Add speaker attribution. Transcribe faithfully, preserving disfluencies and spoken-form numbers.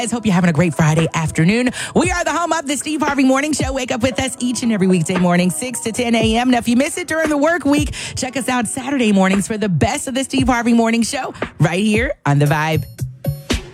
Speaker 1: guys. Hope you're having a great Friday afternoon. We are the home of the Steve Harvey Morning Show. Wake up with us each and every weekday morning, six to ten a.m. Now, if you miss it during the work week, check us out Saturday mornings for the best of the Steve Harvey Morning Show right here on The Vibe.